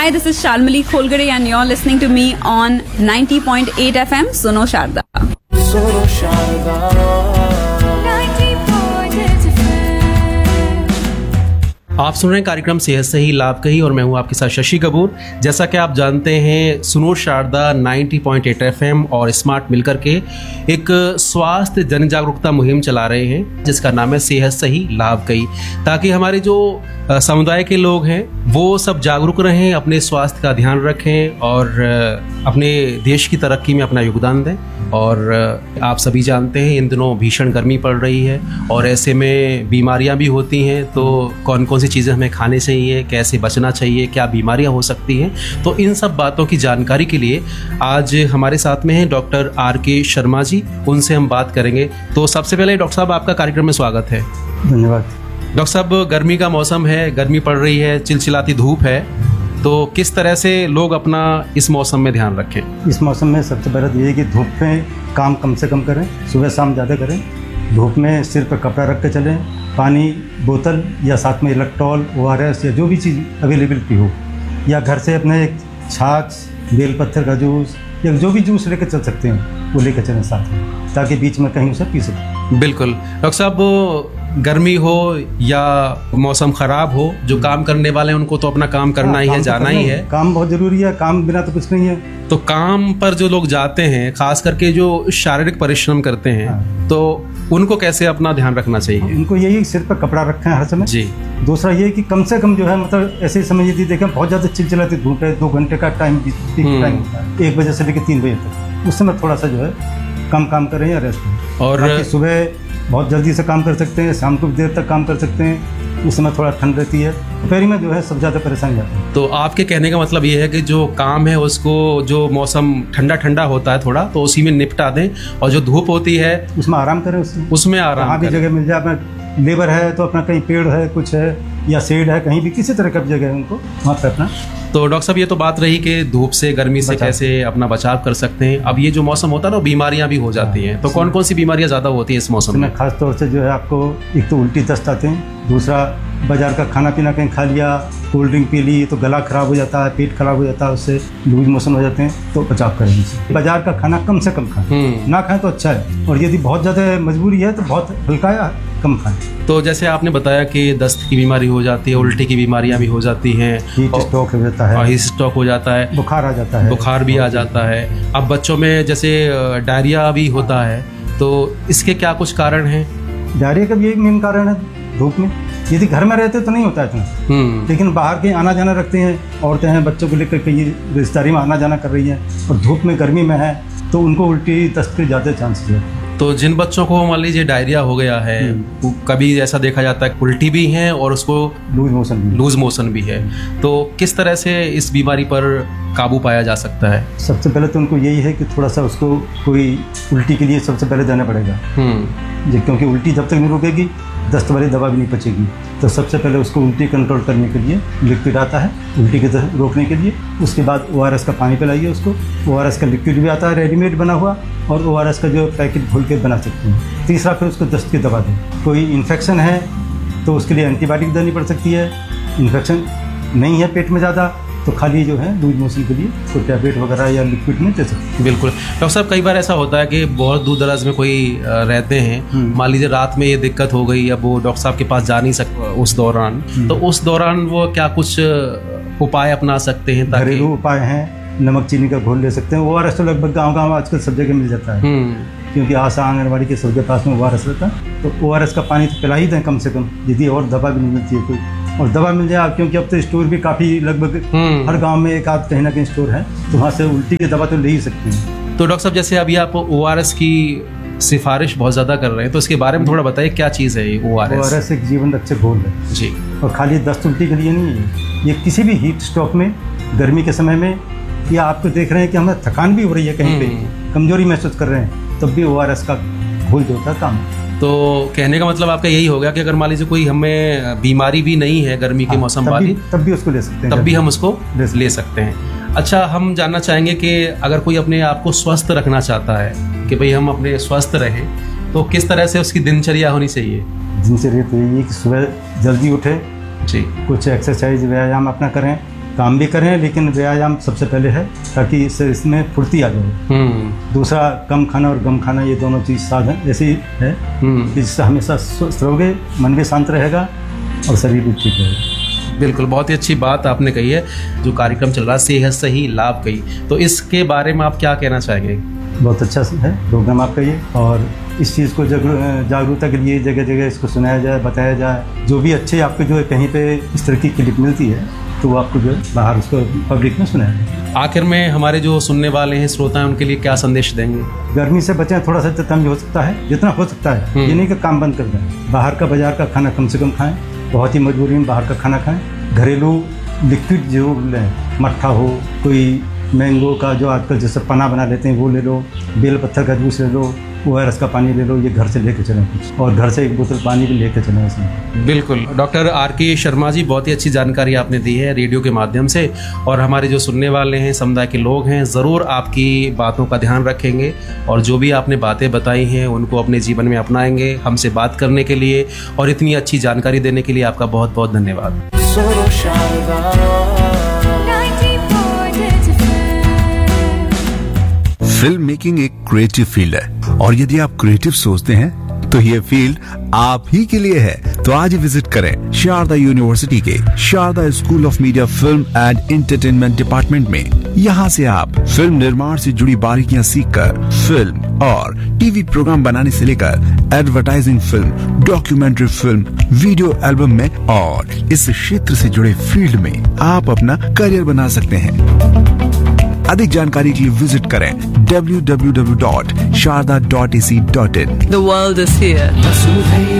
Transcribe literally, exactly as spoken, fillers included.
Hi, this is Shalmali Kholgare and you're listening to me on ninety point eight F M, Suno Sharda. Suno Sharda. आप सुन रहे हैं कार्यक्रम सेहत सही लाभ कही और मैं हूं आपके साथ शशि कपूर। जैसा कि आप जानते हैं, सुनो शारदा नब्बे पॉइंट आठ एफएम और स्मार्ट मिलकर के एक स्वास्थ्य जन जागरूकता मुहिम चला रहे हैं जिसका नाम है सेहत सही लाभ कही, ताकि हमारे जो समुदाय के लोग हैं वो सब जागरूक रहें, अपने स्वास्थ्य का ध्यान रखें और अपने देश की तरक्की में अपना योगदान दें। और आप सभी जानते हैं इन दिनों भीषण गर्मी पड़ रही है और ऐसे में बीमारियां भी होती हैं, तो कौन कौन सी चीज़ें हमें खाने चाहिए, कैसे बचना चाहिए, क्या बीमारियां हो सकती हैं, तो इन सब बातों की जानकारी के लिए आज हमारे साथ में हैं डॉक्टर आर के शर्मा जी। उनसे हम बात करेंगे। तो सबसे पहले डॉक्टर साहब, आपका कार्यक्रम में स्वागत है। धन्यवाद। डॉक्टर साहब, गर्मी का मौसम है, गर्मी पड़ रही है, चिलचिलाती धूप है, तो किस तरह से लोग अपना इस मौसम में ध्यान रखें? इस मौसम में सबसे पहले तो ये है कि धूप में काम कम से कम करें, सुबह शाम ज़्यादा करें। धूप में सिर पर कपड़ा रख के चलें, पानी बोतल या साथ में इलेक्ट्रॉल, ओ आर एस या जो भी चीज़ अवेलेबिलिटी हो, या घर से अपने एक छाछ, बेल पत्थर का जूस या जो भी जूस लेकर चल सकते हैं वो लेकर चलें साथ में, ताकि बीच में कहीं उसे पी सकें। बिल्कुल। डॉक्टर साहब, गर्मी हो या मौसम खराब हो, जो काम करने वाले हैं उनको तो अपना काम करना ही है, जाना ही है। काम बहुत जरूरी है, काम बिना तो कुछ नहीं है। तो काम पर जो लोग जाते हैं, खास करके जो शारीरिक परिश्रम करते हैं, हाँ। तो उनको कैसे अपना ध्यान रखना चाहिए? उनको यही सिर पर कपड़ा रखें हर समय जी। दूसरा ये कि कम से कम जो है, मतलब ऐसे समय यदि देखें बहुत ज़्यादा चिलचिलाती धूप है, दो घंटे का टाइम टाइम होता है, एक बजे से लेकर तीन बजे तक, उस समय थोड़ा सा जो है कम काम करें या रेस्ट करें। और सुबह बहुत जल्दी से काम कर सकते हैं, शाम को देर तक काम कर सकते हैं, उस समय थोड़ा ठंड रहती है, दोपहर में जो है सब ज़्यादा परेशानी आती है। तो आपके कहने का मतलब ये है कि जो काम है उसको, जो मौसम ठंडा ठंडा होता है थोड़ा, तो उसी में निपटा दें, और जो धूप होती है उसमें आराम करें, उसमें उसमें आराम कहीं भी जगह मिल जाए, अपना लेबर है तो अपना कहीं पेड़ है कुछ है या शेड है, कहीं भी किसी तरह का जगह है उनको वहाँ पर अपना। तो डॉक्टर साहब, ये तो बात रही कि धूप से, गर्मी से कैसे अपना बचाव कर सकते हैं। अब ये जो मौसम होता है ना, बीमारियां भी हो जाती हैं, तो कौन कौन सी बीमारियां ज़्यादा होती हैं इस मौसम में? खास तौर से जो है आपको एक तो उल्टी दस्त आते हैं, दूसरा बाजार का खाना पीना कहीं खा लिया, कोल्ड ड्रिंक पी ली तो गला खराब हो जाता है, पेट खराब हो जाता है, उससे लूज मोशन हो जाते हैं, तो बचाव करें इनसे। बाजार का खाना कम से कम खाएं, ना खाएं तो अच्छा है, और यदि बहुत ज़्यादा मजबूरी है तो बहुत हल्का या कम खाएं। तो जैसे आपने बताया कि दस्त की बीमारी हो जाती है, उल्टी की बीमारियां भी हो जाती हैं, हीट स्ट्रोक हो जाता है, हीट स्ट्रोक हो जाता है, बुखार आ जाता है, बुखार भी आ जाता है। अब बच्चों में जैसे डायरिया भी होता है, तो इसके क्या कुछ कारण हैं? डायरिया का भी एक मेन कारण है धूप में। यदि घर में रहते तो नहीं होता है इतना, लेकिन बाहर के आना जाना रखते हैं, औरतें हैं, बच्चों को लेकर कहीं रिश्तेदारी में आना जाना कर रही हैं और धूप में गर्मी में है, तो उनको उल्टी दस्त के ज़्यादा चांसेस है। तो जिन बच्चों को मान लीजिए डायरिया हो गया है, कभी ऐसा देखा जाता है उल्टी भी है और उसको लूज मोशन भी लूज मोशन भी है, तो किस तरह से इस बीमारी पर काबू पाया जा सकता है? सबसे पहले तो उनको यही है कि थोड़ा सा उसको कोई उल्टी के लिए सबसे पहले देना पड़ेगा, क्योंकि उल्टी जब तक नहीं रुकेगी दस्त वाली दवा भी नहीं पचेगी। तो सबसे पहले उसको उल्टी कंट्रोल करने के लिए लिक्विड आता है उल्टी के रोकने के लिए, उसके बाद ओ आर एस का पानी पिलाइए उसको। ओ आर एस का लिक्विड भी आता है रेडीमेड बना हुआ, और ओ आर एस का जो पैकेट घोल के बना सकते हैं। तीसरा, फिर उसको दस्त की दवा दें। कोई इन्फेक्शन है तो उसके लिए एंटीबायोटिक देनी पड़ सकती है। इन्फेक्शन नहीं है पेट में ज़्यादा तो खाली जो है लूज मोशन के लिए कोई टैबलेट वगैरह या लिक्विड में दे सकते हैं। बिल्कुल। डॉक्टर साहब, कई बार ऐसा होता है कि बहुत दूर दराज में कोई रहते हैं, मान लीजिए रात में ये दिक्कत हो गई, अब वो डॉक्टर साहब के पास जा नहीं सकते उस दौरान, तो उस दौरान वो क्या कुछ उपाय अपना सकते हैं? घरेलू उपाय हैं, नमक चीनी का घोल ले सकते हैं। ओ आर एस तो लगभग गाँव गाँव आजकल सब जगह मिल जाता है, क्योंकि आशा आंगनबाड़ी के सबके पास में ओ आर एस रहता है, तो ओ आर एस का पानी तो पिला ही दें कम से कम, यदि और दवा भी नहीं मिलती है कोई, और दवा मिल जाए, क्योंकि अब तो स्टोर भी काफ़ी लगभग हर गांव में एक आध कहीं ना कहीं स्टोर है, तो वहाँ से उल्टी की दवा तो ले ही सकते हैं। तो डॉक्टर साहब, जैसे अभी आप ओ आर एस की सिफारिश बहुत ज़्यादा कर रहे हैं, तो इसके बारे में थोड़ा बताइए, क्या चीज़ है ये O R S? O R S एक जीवन रक्षक घोल है जी, और खाली दस्त उल्टी के लिए नहीं है, ये किसी भी हीट स्ट्रोक में, गर्मी के समय में, या आपको देख रहे हैं कि हमें थकान भी हो रही है, कहीं पे कमजोरी महसूस कर रहे हैं, तब भी ओ आर एस का घोल जो होता है काम। तो कहने का मतलब आपका यही हो गया कि अगर मान लीजिए कोई हमें बीमारी भी नहीं है गर्मी के मौसम तब वाली, भी, तब भी उसको ले सकते हैं, तब भी हम उसको ले सकते हैं। अच्छा, हम जानना चाहेंगे कि अगर कोई अपने आप को स्वस्थ रखना चाहता है कि भाई हम अपने स्वस्थ रहें, तो किस तरह से उसकी दिनचर्या होनी चाहिए? दिनचर्या तो यही है कि सुबह जल्दी उठे जी, कुछ एक्सरसाइज व्यायाम अपना करें, काम भी करें, लेकिन व्यायाम सबसे पहले है ताकि इससे इसमें फुर्ती आ जाए। हम्म दूसरा, कम खाना और गम खाना, ये दोनों चीज़ साधन ऐसी है हम्म कि जिससे हमेशा स्वस्थ रहोगे, मन भी शांत रहेगा और शरीर भी ठीक रहेगा। बिल्कुल, बहुत ही अच्छी बात आपने कही है। जो कार्यक्रम चल रहा है सेहत से ही लाभ कही, तो इसके बारे में आप क्या कहना चाहेंगे? बहुत अच्छा है प्रोग्राम आपका ये, और इस चीज़ को जागरूकता के लिए जगह जगह इसको सुनाया जाए, बताया जाए। जो भी अच्छे आपको जो है कहीं पे इस तरह की क्लिप मिलती है तो वो आपको जो है बाहर उसको पब्लिक में सुनाया जाए। आखिर में हमारे जो सुनने वाले हैं, श्रोता हैं, उनके लिए क्या संदेश देंगे? गर्मी से बचें, थोड़ा सा जितना भी हो सकता है, जितना हो सकता है, ये नहीं कि काम बंद कर दें। बाहर का, बाजार का खाना कम से कम खाएं, बहुत ही मजबूरी में बाहर का खाना खाएं। घरेलू लिक्विड जो लें, मट्ठा हो, कोई मैंगो का जो आजकल जैसे पना बना लेते हैं वो ले लो, बेल पत्थर का जूस ले लो, ओ आर एस का पानी ले लो, ये घर से लेके चलें कुछ, और घर से एक बोतल पानी भी लेके चलें इसमें। बिल्कुल, डॉक्टर आर के शर्मा जी, बहुत ही अच्छी जानकारी आपने दी है रेडियो के माध्यम से, और हमारे जो सुनने वाले हैं, समुदाय के लोग हैं, ज़रूर आपकी बातों का ध्यान रखेंगे और जो भी आपने बातें बताई हैं उनको अपने जीवन में अपनाएंगे। हमसे बात करने के लिए और इतनी अच्छी जानकारी देने के लिए आपका बहुत बहुत धन्यवाद। सुनो शारदा। फिल्म मेकिंग एक क्रिएटिव फील्ड है, और यदि आप क्रिएटिव सोचते हैं तो ये फील्ड आप ही के लिए है। तो आज ही विजिट करें शारदा यूनिवर्सिटी के Sharda school of media film and entertainment department में। यहाँ से आप फिल्म निर्माण से जुड़ी बारीकियां सीखकर फिल्म और टीवी प्रोग्राम बनाने से लेकर advertising film, documentary film, video album में और इस क्षेत्र से जुड़े फील्ड में आप अपना करियर बना सकते हैं। अधिक जानकारी के लिए विजिट करें W W W dot Sharda dot A C dot in. The world is here.